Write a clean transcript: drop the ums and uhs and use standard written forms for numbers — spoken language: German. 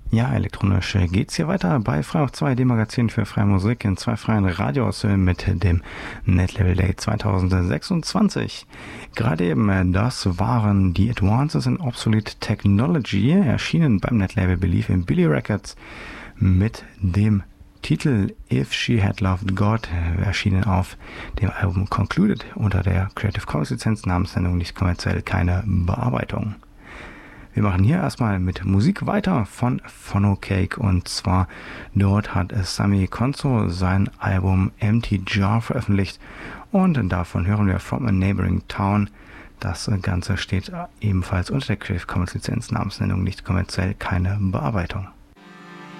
Ja, elektronisch geht's hier weiter bei Frei auf 2, dem Magazin für freie Musik in zwei freien Radios mit dem Netlabel Day 2026. Gerade eben, das waren die Advances in Obsolete Technology, erschienen beim Netlabel Believe in Billy Records mit dem Titel If She Had Loved God, erschienen auf dem Album Concluded unter der Creative Commons Lizenz, Namenssendung nicht kommerziell, keine Bearbeitung. Wir machen hier erstmal mit Musik weiter von Phonocake, und zwar dort hat Sami Konso sein Album Empty Jar veröffentlicht und davon hören wir From a Neighboring Town. Das Ganze steht ebenfalls unter der Creative Commons Lizenz, Namenssendung nicht kommerziell, keine Bearbeitung.